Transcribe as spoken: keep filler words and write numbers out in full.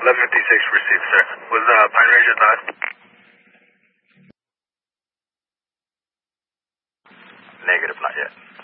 eleven fifty-six received, sir. Was uh, Pine Ridge advised? Negative, not yet.